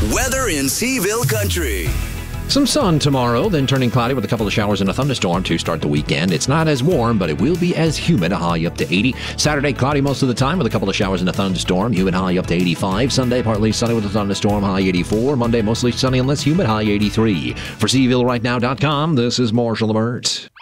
Weather in Seaville Country. Some sun tomorrow, then turning cloudy with a couple of showers and a thunderstorm to start the weekend. It's not as warm, but it will be as humid, a high up to 80. Saturday, cloudy most of the time with a couple of showers and a thunderstorm, humid high up to 85. Sunday, partly sunny with a thunderstorm, high 84. Monday, mostly sunny and less humid, high 83. For SeavilleRightNow.com, this is Marshall Lamert.